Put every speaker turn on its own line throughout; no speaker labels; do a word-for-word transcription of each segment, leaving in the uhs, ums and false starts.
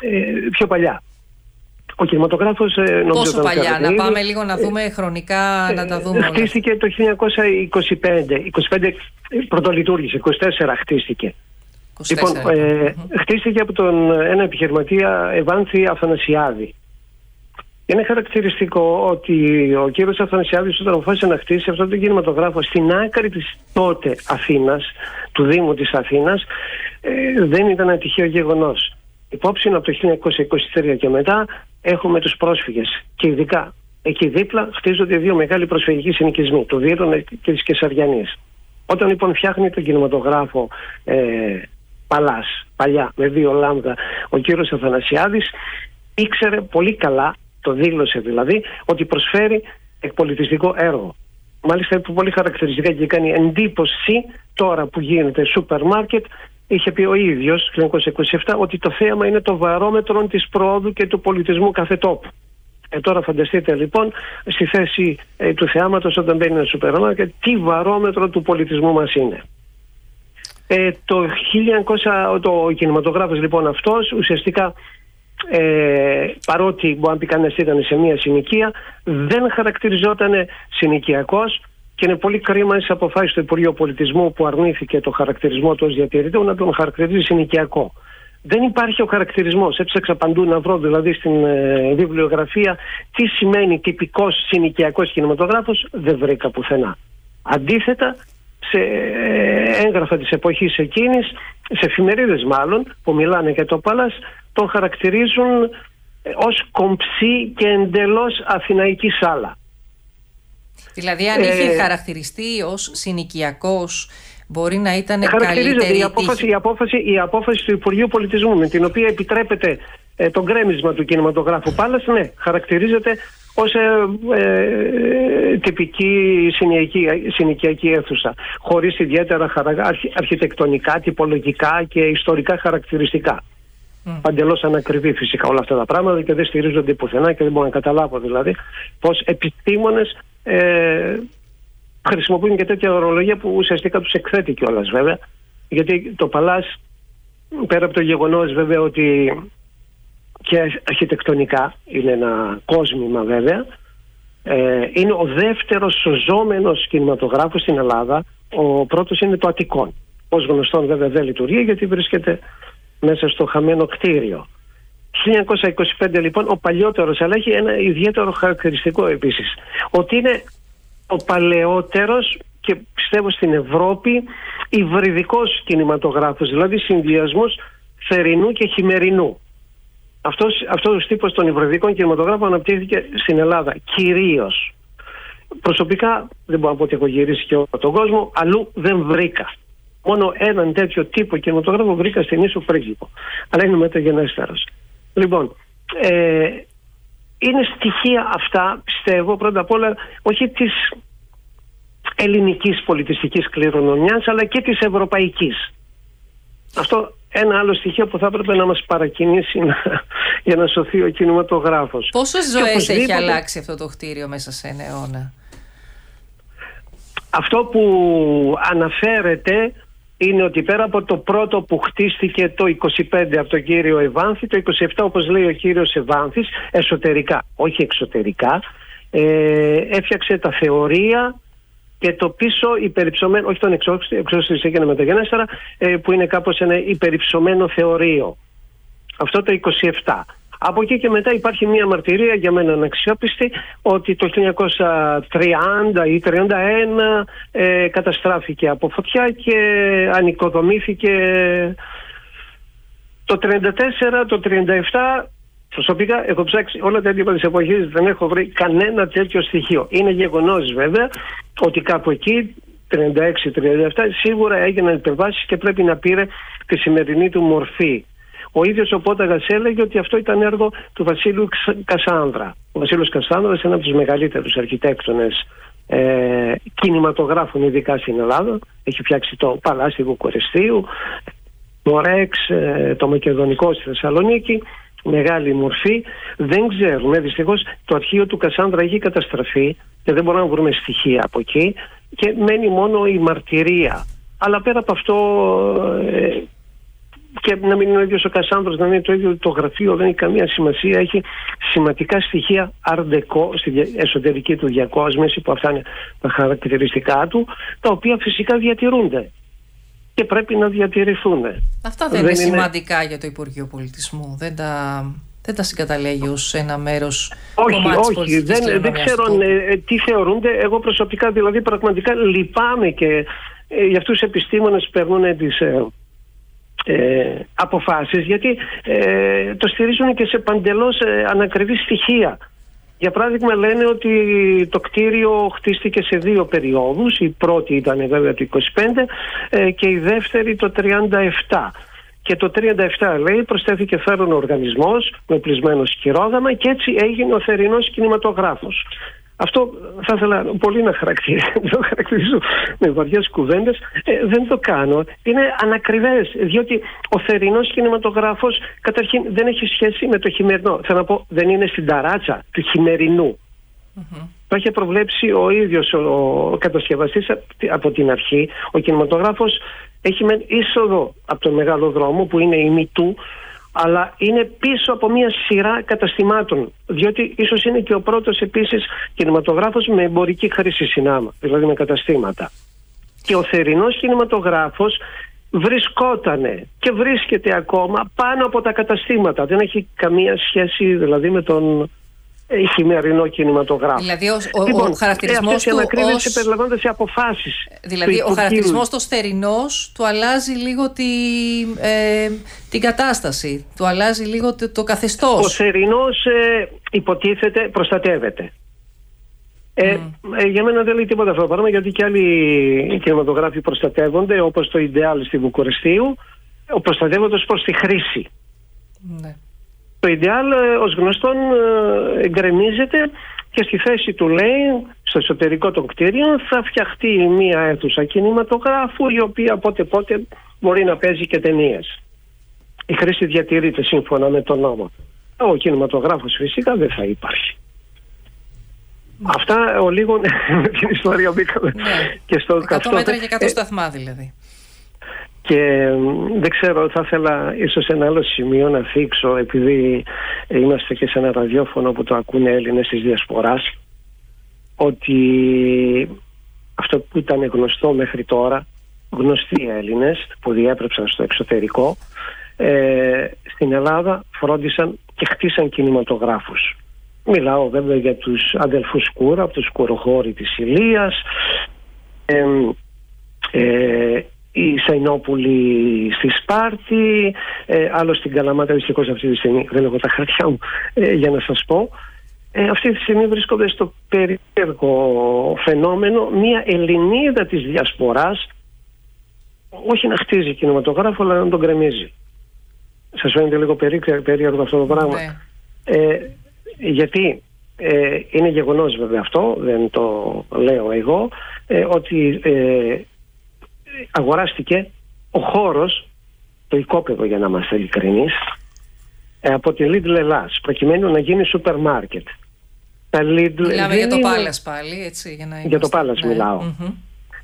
ε, πιο παλιά. Ο κινηματογράφος ε,
πόσο παλιά, να πάμε λίγο να δούμε χρονικά, ε, να τα δούμε.
Χτίστηκε το χίλια εννιακόσια είκοσι πέντε, είκοσι πέντε πρωτολειτουργήσε, είκοσι τέσσερα χτίστηκε. είκοσι τέσσερα. Λοιπόν, ε, mm-hmm. χτίστηκε από τον ένα επιχειρηματία Ευάνθη Αθανασιάδη. Είναι χαρακτηριστικό ότι ο κύριος Αθανασιάδης, όταν αποφάσισε να χτίσει αυτόν τον κινηματογράφο στην άκρη της τότε Αθήνας, του Δήμου της Αθήνας, ε, δεν ήταν ένα τυχαίο γεγονός. Υπόψη από το χίλια εννιακόσια είκοσι τρία και μετά έχουμε τους πρόσφυγες. Και ειδικά εκεί δίπλα χτίζονται δύο μεγάλοι προσφυγικοί συνοικισμοί, του Δήρωνα και της Κεσαριανής. Όταν λοιπόν φτιάχνει τον κινηματογράφο ε, Παλάς, παλιά, με δύο λάμδα, ο κύριος Αθανασιάδης ήξερε πολύ καλά, το δήλωσε δηλαδή, ότι προσφέρει εκπολιτιστικό έργο. Μάλιστα πολύ χαρακτηριστικά και κάνει εντύπωση τώρα που γίνεται σούπερ μάρκετ. Είχε πει ο ίδιος το χίλια εννιακόσια είκοσι επτά ότι το θέαμα είναι το βαρόμετρο της προόδου και του πολιτισμού κάθε τόπου. Ε, τώρα φανταστείτε λοιπόν στη θέση ε, του θεάματος όταν μπαίνει ένα σούπερ μάρκετ, τι βαρόμετρο του πολιτισμού μας είναι. Ε, το χίλια εννιακόσια, το κινηματογράφος λοιπόν αυτός ουσιαστικά ε, παρότι μπορεί να πει κανένας ήταν σε μια συνοικία, δεν χαρακτηριζόταν συνοικιακός. Και είναι πολύ κρίμα στις αποφάσεις του Υπουργείου Πολιτισμού που αρνήθηκε το χαρακτηρισμό του ως διατηρητικό να τον χαρακτηρίζει συνοικιακό. Δεν υπάρχει ο χαρακτηρισμός. Έψαξα παντού να βρω δηλαδή στην ε, βιβλιογραφία τι σημαίνει τυπικός συνοικιακός κινηματογράφος. Δεν βρήκα πουθενά. Αντίθετα, σε ε, έγγραφα της εποχής εκείνης, σε εφημερίδες μάλλον που μιλάνε για το Παλάς, τον χαρακτηρίζουν ε, ως κομψή και εντελώς αθηναϊκή σάλα.
Δηλαδή αν είχε ε, χαρακτηριστεί ως συνοικιακός, μπορεί να ήταν καλύτερη
η απόφαση, η, απόφαση, η απόφαση του Υπουργείου Πολιτισμού με την οποία επιτρέπεται ε, το γκρέμισμα του κινηματογράφου Πάλας, ναι, χαρακτηρίζεται ως ε, ε, τυπική συνοικιακή αίθουσα, χωρίς ιδιαίτερα χαρα, αρχι, αρχιτεκτονικά, τυπολογικά και ιστορικά χαρακτηριστικά. Mm. Παντελώς ανακριβή φυσικά όλα αυτά τα πράγματα και δεν στηρίζονται πουθενά και δεν μπορώ να καταλάβω δηλαδή πως επιστήμονες ε, χρησιμοποιούν και τέτοια ορολογία που ουσιαστικά τους εκθέτει κιόλας βέβαια, γιατί το Παλάς, πέρα από το γεγονός βέβαια ότι και αρχιτεκτονικά είναι ένα κόσμημα βέβαια, ε, είναι ο δεύτερος σωζόμενος κινηματογράφος στην Ελλάδα. Ο πρώτος είναι το Αττικόν, ως γνωστόν βέβαια δεν λειτουργεί γιατί βρίσκεται μέσα στο χαμένο κτίριο. χίλια εννιακόσια είκοσι πέντε λοιπόν ο παλιότερος, αλλά έχει ένα ιδιαίτερο χαρακτηριστικό επίσης, ότι είναι ο παλαιότερος και πιστεύω στην Ευρώπη υβριδικός κινηματογράφος, δηλαδή συνδυασμός θερινού και χειμερινού. Αυτός, αυτός ο τύπος των υβριδικών κινηματογράφων αναπτύχθηκε στην Ελλάδα κυρίως. Προσωπικά δεν μπορώ να πω ότι έχω γυρίσει και όλο τον κόσμο, αλλού δεν βρήκα. Μόνο έναν τέτοιο τύπο κινηματογράφο βρήκα στην Ίσο Πρίγυπο, αλλά είναι μεταγενέστερος. Λοιπόν, ε, είναι στοιχεία αυτά, πιστεύω, πρώτα απ' όλα, όχι της ελληνικής πολιτιστικής κληρονομιάς, αλλά και της ευρωπαϊκής. Αυτό ένα άλλο στοιχείο που θα έπρεπε να μας παρακινήσει να, για να σωθεί ο κινηματογράφος.
Πόσες ζωές οπωσδήποτε έχει αλλάξει αυτό το κτίριο μέσα σε ένα αιώνα?
Αυτό που αναφέρεται είναι ότι πέρα από το πρώτο που χτίστηκε το είκοσι πέντε από τον κύριο Ευάνθη, το είκοσι επτά όπως λέει ο κύριος Ευάνθης, εσωτερικά, όχι εξωτερικά, ε, έφτιαξε τα θεωρία και το πίσω υπερυψωμένο, όχι τον εξώστηση έγινε μεταγενέστερα, ε, που είναι κάπως ένα υπερυψωμένο θεωρείο. Αυτό το είκοσι επτά. Από εκεί και μετά υπάρχει μια μαρτυρία για μένα αναξιόπιστη ότι το χίλια εννιακόσια τριάντα ή τριάντα ένα ε, καταστράφηκε από φωτιά και ανοικοδομήθηκε το τριάντα τέσσερα, το τριάντα επτά. Προσωπικά έχω ψάξει όλα τα έντυπα της εποχής, δεν έχω βρει κανένα τέτοιο στοιχείο. Είναι γεγονός βέβαια ότι κάπου εκεί τριάντα έξι τριάντα επτά σίγουρα έγιναν υπερβάσεις και πρέπει να πήρε τη σημερινή του μορφή. Ο ίδιος ο Πόταγας έλεγε ότι αυτό ήταν έργο του Βασίλου Κασάνδρα. Ο Βασίλος Κασάνδρας είναι ένα από τους μεγαλύτερους αρχιτέκτονες ε, κινηματογράφων, ειδικά στην Ελλάδα. Έχει φτιάξει το Παλάτι Βουκουρεστίου, το Ρεξ, ε, το Μακεδονικό στη Θεσσαλονίκη. Μεγάλη μορφή. Δεν ξέρουμε, δυστυχώς το αρχείο του Κασάνδρα έχει καταστραφεί και δεν μπορούμε να βρούμε στοιχεία από εκεί και μένει μόνο η μαρτυρία. Αλλά πέρα από αυτό, ε, και να μην είναι ο ίδιος ο Κασάνδρος, να είναι το ίδιο το γραφείο, δεν έχει καμία σημασία. Έχει σημαντικά στοιχεία αρντεκό στη εσωτερική του διακόσμηση, που αυτά είναι τα χαρακτηριστικά του, τα οποία φυσικά διατηρούνται και πρέπει να διατηρηθούν.
Αυτά δεν, δεν είναι σημαντικά για το Υπουργείο Πολιτισμού? Δεν τα, δεν τα συγκαταλέγει ως ένα μέρος?
Όχι, όχι, δεν, δεν ξέρω ε, τι θεωρούνται. Εγώ προσωπικά δηλαδή πραγματικά λυπάμαι και ε, για αυτούς τους επιστήμονες που παίρνουν τις ε, ε, αποφάσεις, γιατί ε, το στηρίζουν και σε παντελώς ε, ανακριβή στοιχεία. Για παράδειγμα, λένε ότι το κτίριο χτίστηκε σε δύο περιόδους. Η πρώτη ήταν βέβαια το είκοσι πέντε ε, και η δεύτερη το τριάντα επτά. Και το τριάντα επτά, λέει, προσθέθηκε φέρον οργανισμός με πλεισμένο σκυρόδαμα και έτσι έγινε ο θερινός κινηματογράφος. Αυτό θα ήθελα πολύ να χαρακτηρίσω με βαριές κουβέντες. Ε, δεν το κάνω. Είναι ανακριβές, διότι ο θερινός κινηματογράφος καταρχήν δεν έχει σχέση με το χειμερινό. Θέλω να πω, δεν είναι στην ταράτσα του χειμερινού. Mm-hmm. Το είχε προβλέψει ο ίδιος ο κατασκευαστής από την αρχή. Ο κινηματογράφος έχει μεν είσοδο από τον μεγάλο δρόμο που είναι η Μητού, αλλά είναι πίσω από μια σειρά καταστημάτων, διότι ίσως είναι και ο πρώτος επίσης κινηματογράφος με εμπορική χρήση συνάμα, δηλαδή με καταστήματα. Και ο θερινός κινηματογράφος βρισκότανε και βρίσκεται ακόμα πάνω από τα καταστήματα. Δεν έχει καμία σχέση δηλαδή με τον χειμερινό κινηματογράφο.
Δηλαδή ο, ο, λοιπόν, ο χαρακτηρισμός του ως...
περιλαμβάνονται σε αποφάσεις.
Δηλαδή ο χαρακτηρισμός του θερινός του αλλάζει λίγο τη, ε, την κατάσταση, του αλλάζει λίγο το, το καθεστώς.
Ο θερινός ε, υποτίθεται προστατεύεται. Ε, mm. ε, για μένα δεν λέει τίποτα αυτό το πράγμα, γιατί και άλλοι κινηματογράφοι προστατεύονται, όπως το Ιντεάλ στη Βουκουρεστίου, προστατεύονται προς τη χρήση.
Mm.
Το Ιντεάλ ως γνωστόν εγκρεμίζεται και στη θέση του, λέει, στο εσωτερικό των κτίριων θα φτιαχτεί μία αίθουσα κινηματογράφου, η οποία πότε πότε μπορεί να παίζει και ταινίες. Η χρήση διατηρείται σύμφωνα με τον νόμο. Ο κινηματογράφος φυσικά δεν θα υπάρχει. Mm. Αυτά ο λίγο με την ιστορία μπήκαμε.
Ναι.
Και στο
εκατό μέτρα και εκατό σταθμά δηλαδή.
Και δεν ξέρω, θα ήθελα ίσως ένα άλλο σημείο να θίξω, επειδή είμαστε και σε ένα ραδιόφωνο που το ακούνε Έλληνες της Διασποράς, ότι αυτό που ήταν γνωστό μέχρι τώρα, γνωστοί Έλληνες που διέπρεψαν στο εξωτερικό, ε, στην Ελλάδα φρόντισαν και χτίσαν κινηματογράφους. Μιλάω βέβαια για τους αδελφούς Κούρα, από τους Κουροχώρη της Ηλίας, ε, ε, η Σαϊνόπουλη στη Σπάρτη, ε, άλλο στην Καλαμάτα. Δυστυχώς αυτή τη στιγμή δεν έχω τα χαρτιά μου ε, για να σας πω. Ε, αυτή τη στιγμή βρίσκονται στο περίεργο φαινόμενο μια Ελληνίδα της Διασποράς, όχι να χτίζει κινηματογράφο, αλλά να τον γκρεμίζει. Σας φαίνεται λίγο περίεργο αυτό το πράγμα?
Ναι.
Ε, γιατί ε, είναι γεγονός βέβαια αυτό, δεν το λέω εγώ, ε, ότι ε, αγοράστηκε ο χώρος, το οικόπεδο για να είμαστε ειλικρινείς, από τη Lidl Ελλάς, προκειμένου να γίνει σούπερ μάρκετ.
Μιλάμε για το Πάλας πάλι, έτσι, για να είμαστε...
Για το Πάλας ναι. μιλάω.
Mm-hmm.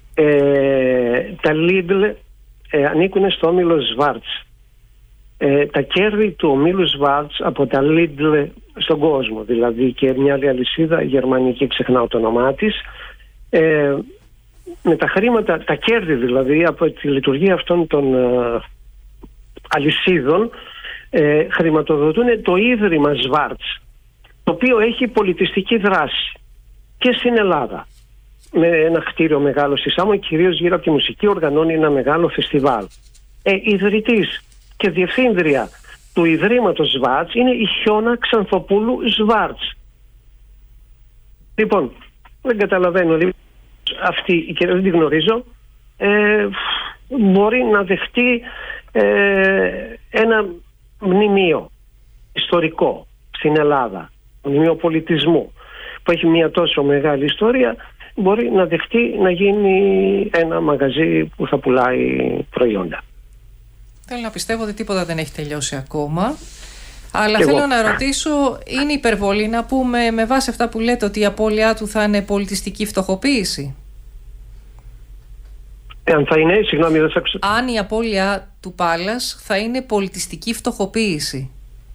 Ε, τα Lidl ε, ανήκουν στο όμιλο Σβάρτς. Ε, τα κέρδη του ομίλου Σβάρτς από τα Lidl στον κόσμο, δηλαδή και μια άλλη αλυσίδα γερμανική, ξεχνάω το όνομά της, ε, με τα χρήματα, τα κέρδη δηλαδή από τη λειτουργία αυτών των ε, αλυσίδων, ε, χρηματοδοτούν το Ίδρυμα Σβάρτς, το οποίο έχει πολιτιστική δράση και στην Ελλάδα, με ένα κτίριο μεγάλο στη Σάμο, κυρίως γύρω από τη μουσική οργανώνει ένα μεγάλο φεστιβάλ. Ε, ιδρυτής και διευθύντρια του Ιδρύματος Σβάρτς είναι η Χιώνα Ξανθοπούλου Σβάρτς. Λοιπόν, δεν καταλαβαίνω λοιπόν, αυτή και δεν τη γνωρίζω, ε, μπορεί να δεχτεί ε, ένα μνημείο ιστορικό στην Ελλάδα, μνημείο πολιτισμού, που έχει μια τόσο μεγάλη ιστορία, μπορεί να δεχτεί να γίνει ένα μαγαζί που θα πουλάει προϊόντα.
Θέλω να πιστεύω ότι τίποτα δεν έχει τελειώσει ακόμα. Αλλά και θέλω εγώ. να ρωτήσω, είναι υπερβολή να πούμε με βάση αυτά που λέτε ότι η απώλειά του θα είναι πολιτιστική φτωχοποίηση?
Αν θα είναι, συγγνώμη, δεν θα ξέρω.
Αν η απώλεια του Πάλας θα είναι πολιτιστική φτωχοποίηση.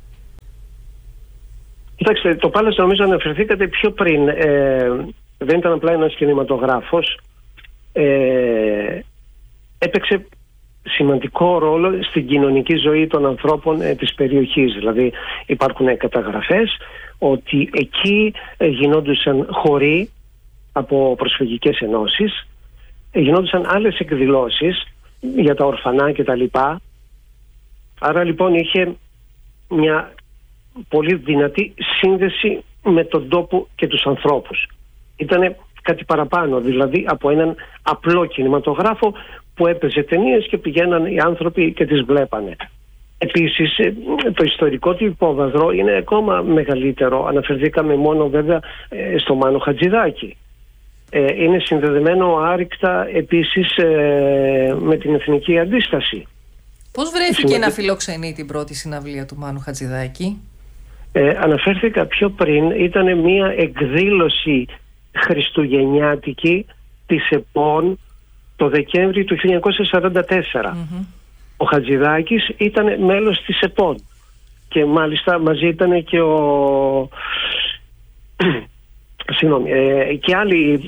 Κοιτάξτε, το Πάλας νομίζω αναφερθήκατε πιο πριν. Ε, δεν ήταν απλά ένας κινηματογράφος. Ε, έπαιξε σημαντικό ρόλο στην κοινωνική ζωή των ανθρώπων ε, της περιοχής. Δηλαδή υπάρχουν καταγραφές ότι εκεί ε, γινόντουσαν χωροί από προσφυγικές ενώσεις, ε, γινόντουσαν άλλες εκδηλώσεις για τα ορφανά και τα λοιπά. Άρα λοιπόν είχε μια πολύ δυνατή σύνδεση με τον τόπο και τους ανθρώπους. Ήτανε κάτι παραπάνω, δηλαδή από έναν απλό κινηματογράφο που έπαιζε ταινίες και πηγαίναν οι άνθρωποι και τις βλέπανε. Επίσης, το ιστορικό του υπόβαθρο είναι ακόμα μεγαλύτερο. Αναφερθήκαμε μόνο βέβαια στο Μάνο Χατζηδάκη. Είναι συνδεδεμένο άρρηκτα επίσης με την Εθνική Αντίσταση.
Πώς βρέθηκε Συνδε... να φιλοξενεί την πρώτη συναυλία του Μάνου Χατζηδάκη?
Ε, αναφέρθηκα πιο πριν, ήταν μια εκδήλωση χριστουγεννιάτικη της ΕΠΟΝ το Δεκέμβρη του χίλια εννιακόσια σαράντα τέσσερα. Mm-hmm. Ο Χατζηδάκης ήταν μέλος της ΕΠΟΝ και μάλιστα μαζί ήταν και ο συγγνώμη, ε, και άλλοι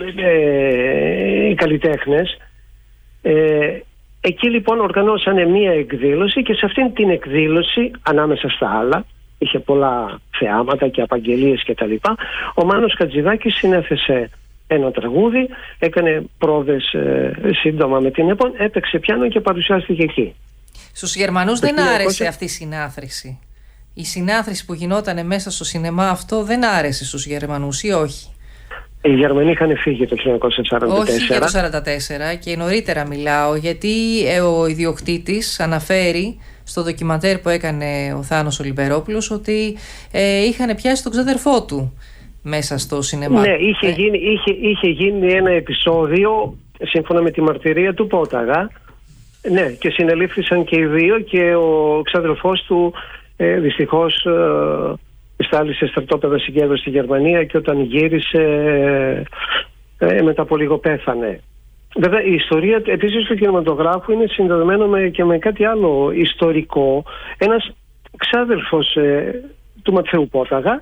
ε, καλλιτέχνες. Ε, εκεί λοιπόν οργανώσανε μία εκδήλωση και σε αυτήν την εκδήλωση, ανάμεσα στα άλλα, είχε πολλά θεάματα και απαγγελίες και τα λοιπά, ο Μάνος Χατζηδάκης συνέθεσε ένα τραγούδι, έκανε πρόβες ε, σύντομα με την ΕΠΟΝ, έπαιξε πιάνο και παρουσιάστηκε εκεί.
Στους Γερμανούς δεν άρεσε αυτή η συνάθρηση. Η συνάθρηση που γινόταν μέσα στο σινεμά αυτό δεν άρεσε στους Γερμανούς ή όχι?
Οι Γερμανοί είχαν φύγει το χίλια εννιακόσια σαράντα τέσσερα.
Όχι για το σαράντα τέσσερα και νωρίτερα μιλάω, γιατί ο ιδιοκτήτης αναφέρει στο ντοκιμαντέρ που έκανε ο Θάνος ο Λιμπερόπουλος ότι ε, είχαν πιάσει τον ξαδερφό του μέσα στο σινεμά.
Ναι, είχε, ε. γίνει, είχε, είχε γίνει ένα επεισόδιο σύμφωνα με τη μαρτυρία του Πόταγα. Ναι, και συνελήφθησαν και οι δύο και ο ξαδερφός του ε, δυστυχώς ε, στάλησε στρατόπεδα συγκέντρωση στη Γερμανία και όταν γύρισε ε, ε, μετά από λίγο πέθανε. Βέβαια η ιστορία επίσης του κινηματογράφου είναι συνδεδεμένο με, και με κάτι άλλο ιστορικό. Ένας ξάδελφος ε, του Ματθαίου Πόταγα,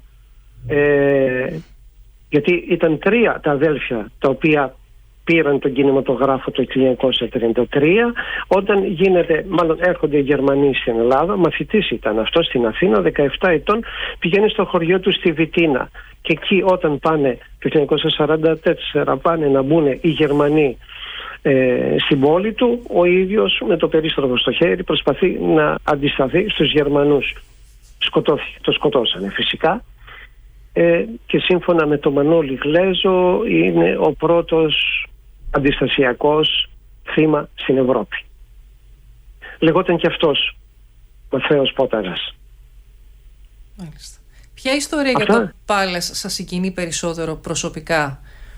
ε, γιατί ήταν τρία τα αδέλφια τα οποία πήραν τον κινηματογράφο το χίλια εννιακόσια τριάντα τρία, όταν γίνεται, μάλλον έρχονται οι Γερμανοί στην Ελλάδα, μαθητής ήταν αυτό στην Αθήνα, δεκαεπτά ετών, πηγαίνει στο χωριό του στη Βιτίνα και εκεί όταν πάνε το χίλια εννιακόσια σαράντα τέσσερα πάνε να μπουν οι Γερμανοί ε, στην πόλη του, ο ίδιος με το περίστροφο στο χέρι προσπαθεί να αντισταθεί στους Γερμανούς. Σκοτώθηκε, το σκοτώσανε φυσικά. Ε, και σύμφωνα με τον Μανώλη Γλέζο είναι ο πρώτος αντιστασιακός θύμα στην Ευρώπη. Λεγόταν και αυτός Ματθαίος Πόταγας.
Μάλιστα. Ποια ιστορία Αυτά? για το Πάλας σας συγκινεί περισσότερο προσωπικά?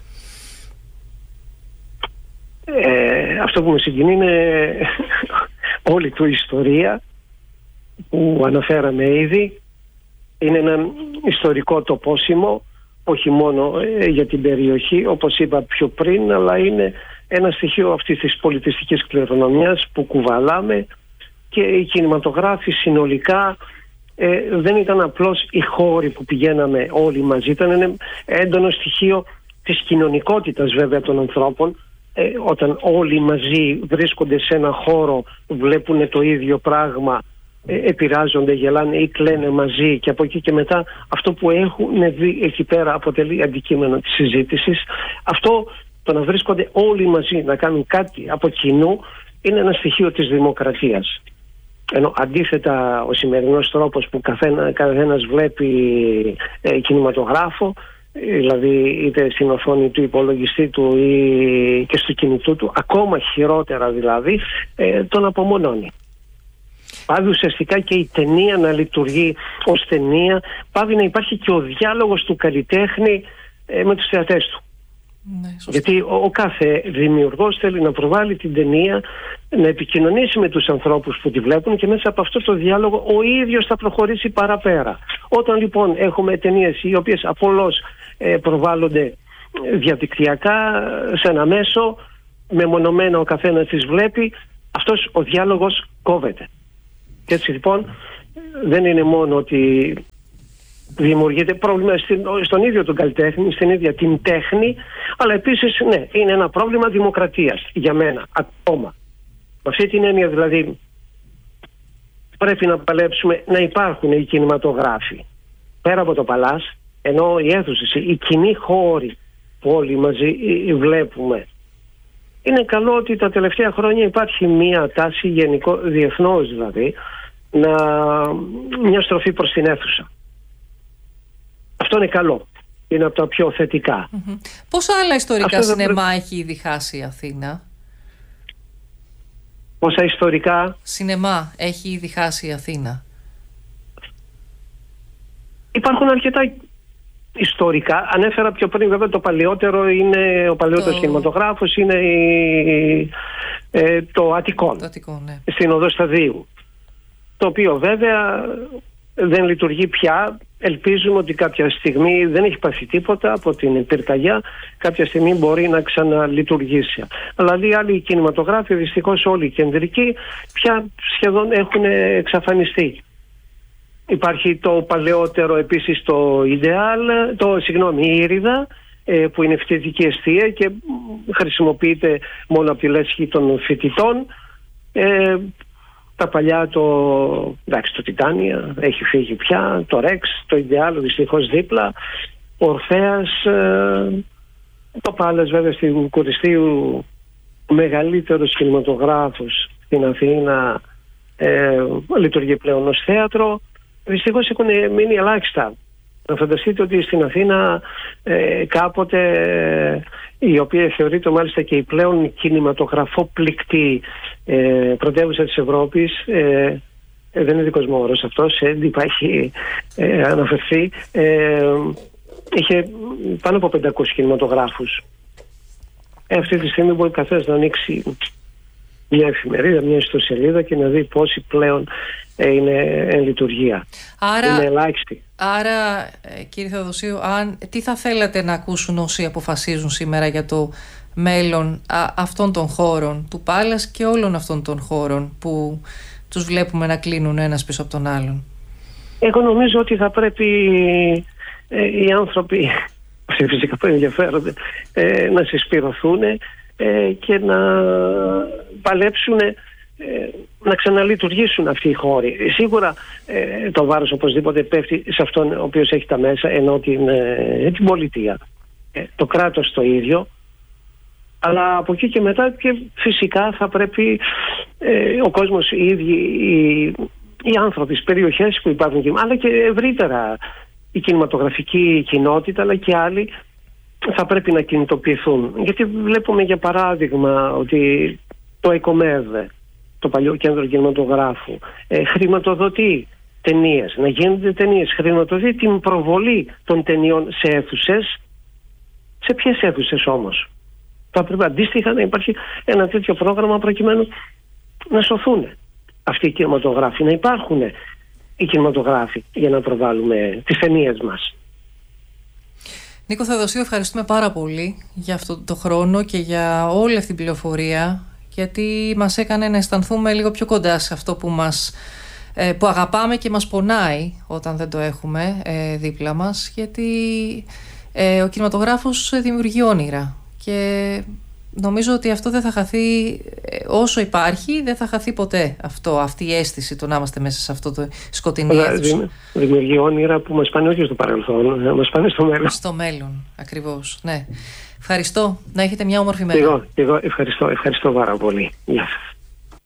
Ε, αυτό που με συγκινεί είναι όλη του ιστορία που αναφέραμε ήδη. Είναι ένα ιστορικό τοπόσιμο, όχι μόνο ε, για την περιοχή, όπως είπα πιο πριν, αλλά είναι ένα στοιχείο αυτής της πολιτιστικής κληρονομιάς που κουβαλάμε και οι κινηματογράφοι συνολικά ε, δεν ήταν απλώς οι χώροι που πηγαίναμε όλοι μαζί, ήταν ένα έντονο στοιχείο της κοινωνικότητας βέβαια των ανθρώπων. Ε, όταν όλοι μαζί βρίσκονται σε ένα χώρο, βλέπουν το ίδιο πράγμα, επηρεάζονται, γελάνε ή κλαίνε μαζί και από εκεί και μετά αυτό που έχουν δει εκεί πέρα αποτελεί αντικείμενο της συζήτησης. Αυτό το να βρίσκονται όλοι μαζί να κάνουν κάτι από κοινού είναι ένα στοιχείο της δημοκρατίας. Ενώ αντίθετα ο σημερινός τρόπος που καθένα, καθένας βλέπει ε, κινηματογράφο, δηλαδή είτε στην οθόνη του υπολογιστή του ή και στο κινητού του, ακόμα χειρότερα δηλαδή, ε, τον απομονώνει. Πάβει ουσιαστικά και η ταινία να λειτουργεί ως ταινία, πάβει να υπάρχει και ο διάλογος του καλλιτέχνη ε, με τους θεατές του. Ναι, γιατί ο, ο κάθε δημιουργός θέλει να προβάλλει την ταινία, να επικοινωνήσει με τους ανθρώπους που τη βλέπουν και μέσα από αυτό το διάλογο ο ίδιος θα προχωρήσει παραπέρα. Όταν λοιπόν έχουμε ταινίες οι οποίες απλώς ε, προβάλλονται διαδικτυακά σε ένα μέσο, μεμονωμένα ο καθένας τις βλέπει, αυτός ο διάλογος κόβεται. Και έτσι λοιπόν δεν είναι μόνο ότι δημιουργείται πρόβλημα στον ίδιο τον καλλιτέχνη, στην ίδια την τέχνη, αλλά επίσης ναι, είναι ένα πρόβλημα δημοκρατίας για μένα ακόμα. Με αυτή την έννοια δηλαδή πρέπει να παλέψουμε να υπάρχουν οι κινηματογράφοι πέρα από το Παλάς, ενώ οι αίθουσες, οι κοινοί χώροι που όλοι μαζί βλέπουμε. Είναι καλό ότι τα τελευταία χρόνια υπάρχει μία τάση γενικό, διεθνώς δηλαδή, να, μια στροφή προς την αίθουσα. Αυτό είναι καλό. Είναι από τα πιο θετικά.
Mm-hmm. Πόσα άλλα ιστορικά Αυτό σινεμά πρέ... έχει ήδη χάσει η Αθήνα?
Πόσα ιστορικά
σινεμά έχει ήδη χάσει η Αθήνα?
Υπάρχουν αρκετά ιστορικά. Ανέφερα πιο πριν βέβαια το παλαιότερο είναι ο παλαιότερος το... κινηματογράφος είναι η, ε, το Αττικόν,
το Αττικόν ναι.
Στην Οδό Σταδίου, το οποίο βέβαια δεν λειτουργεί πια. Ελπίζουμε ότι κάποια στιγμή, δεν έχει πάθει τίποτα από την πυρκαγιά, κάποια στιγμή μπορεί να ξαναλειτουργήσει. Αλλά οι άλλοι κινηματογράφοι, δυστυχώς όλοι οι κεντρικοί, πια σχεδόν έχουν εξαφανιστεί. Υπάρχει το παλαιότερο επίσης το Ιδεάλ, το συγγνώμη, η Ήριδα, που είναι φοιτητική εστία και χρησιμοποιείται μόνο από τη λέσχη των φοιτητών. Ε, τα παλιά το, εντάξει, το Τιτάνια έχει φύγει πια, το Ρεξ, το Ιδεάλ δυστυχώς δίπλα, ο Ορφέας, ε, το Πάλας βέβαια στην Κουριστίου, ο μεγαλύτερος κινηματογράφος στην Αθήνα, ε, λειτουργεί πλέον ως θέατρο. Δυστυχώς έχουν μείνει ελάχιστα. Να φανταστείτε ότι στην Αθήνα ε, κάποτε, ε, η οποία θεωρείται μάλιστα και η πλέον κινηματογραφοπληκτή ε, πρωτεύουσα της Ευρώπης, ε, ε, δεν είναι δικός μου όρος αυτός, ε, υπάρχει ε, αναφερθεί, ε, είχε πάνω από πεντακόσιους κινηματογράφους. Ε, αυτή τη στιγμή μπορεί καθένας να ανοίξει μια εφημερίδα, μια ιστοσελίδα και να δει πόσοι πλέον είναι εν λειτουργία.
Άρα,
είναι ελάχιστη.
Άρα, κύριε Θεοδοσίου, αν, τι θα θέλατε να ακούσουν όσοι αποφασίζουν σήμερα για το μέλλον α, αυτών των χώρων, του Πάλας και όλων αυτών των χώρων που τους βλέπουμε να κλείνουν ένας πίσω από τον άλλον?
Εγώ νομίζω ότι θα πρέπει ε, οι άνθρωποι, αυτοί φυσικά που ενδιαφέρονται, ε, να συσπηρωθούν ε, και να παλέψουν ε, να ξαναλειτουργήσουν αυτοί οι χώροι. Σίγουρα ε, το βάρος οπωσδήποτε πέφτει σε αυτόν ο οποίος έχει τα μέσα, ενώ την, ε, την πολιτεία. Ε, το κράτος το ίδιο. Αλλά από εκεί και μετά και φυσικά θα πρέπει ε, ο κόσμος, οι ίδιοι, οι, οι άνθρωποι, οι περιοχές που υπάρχουν, αλλά και ευρύτερα η κινηματογραφική κοινότητα, αλλά και άλλοι, θα πρέπει να κινητοποιηθούν. Γιατί βλέπουμε για παράδειγμα ότι το ΕΚΟΜΕΔ, το παλιό κέντρο κινηματογράφου, ε, χρηματοδοτεί ταινίες, να γίνονται ταινίες, χρηματοδοτεί την προβολή των ταινιών σε αίθουσες. Σε ποιες αίθουσες όμως? Θα πρέπει αντίστοιχα να υπάρχει ένα τέτοιο πρόγραμμα προκειμένου να σωθούν αυτοί οι κινηματογράφοι, να υπάρχουν οι κινηματογράφοι για να προβάλλουμε τις ταινίες μας.
Νίκο Θεοδοσίου, ευχαριστούμε πάρα πολύ για αυτό το χρόνο και για όλη αυτή την πληροφορία, γιατί μας έκανε να αισθανθούμε λίγο πιο κοντά σε αυτό που, μας, που αγαπάμε και μας πονάει όταν δεν το έχουμε ε, δίπλα μας, γιατί ε, ο κινηματογράφος δημιουργεί όνειρα και νομίζω ότι αυτό δεν θα χαθεί, όσο υπάρχει δεν θα χαθεί ποτέ αυτό, αυτή η αίσθηση το να είμαστε μέσα σε αυτό το σκοτεινή αίθουσα.
Δημιουργεί όνειρα που μας πάνε όχι στο παρελθόν, μας πάνε στο μέλλον.
Στο μέλλον, ακριβώς, ναι. Ευχαριστώ, να έχετε μια όμορφη μέρα.
Εγώ, εγώ ευχαριστώ, ευχαριστώ πάρα πολύ. Γεια σας.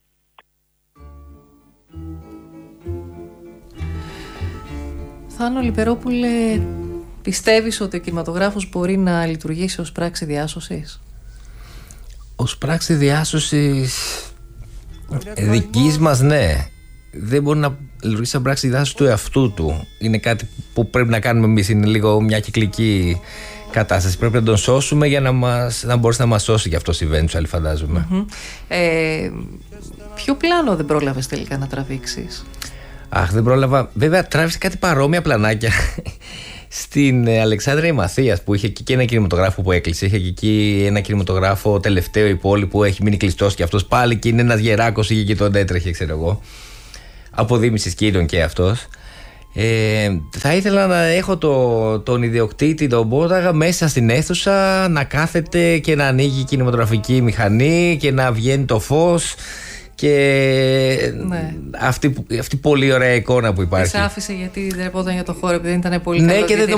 Θάνο Λιπερόπουλε, πιστεύεις ότι ο κινηματογράφος μπορεί να λειτουργήσει ως πράξη διάσωσης?
Ως πράξη διάσωσης δικής μας, ναι. Δεν μπορεί να λειτουργήσει σαν πράξη διάσωσης του εαυτού του. Είναι κάτι που πρέπει να κάνουμε εμείς. Είναι λίγο μια κυκλική κατάσταση. Πρέπει να τον σώσουμε για να, μας, να μπορέσει να μας σώσει. Γι' αυτό συμβαίνει τους άλλοι, φαντάζομαι.
Mm-hmm. Ε, ποιο πλάνο δεν πρόλαβες τελικά να τραβήξεις?
Αχ, δεν πρόλαβα. Βέβαια, τράβηξε κάτι παρόμοια πλανάκια. Στην Αλεξάνδρεια Μαθίας που είχε και ένα κινηματογράφο που έκλεισε, είχε και εκεί ένα κινηματογράφο τελευταίο η πόλη που έχει μείνει κλειστός και αυτός πάλι, και είναι ένας γεράκος, είχε και τον έτρεχε, ξέρω εγώ. Αποδίμησης κύριων και αυτός. Ε, θα ήθελα να έχω το, τον ιδιοκτήτη, τον Μπόταγα, μέσα στην αίθουσα, να κάθεται και να ανοίγει η κινηματογραφική μηχανή και να βγαίνει το φως. Και ναι. αυτή, αυτή πολύ ωραία εικόνα που υπάρχει.
Της άφησε γιατί δεν ρεπόταν για το χώρο, επειδή δεν ήταν πολύ
ναι,
καλό.
Και δεν το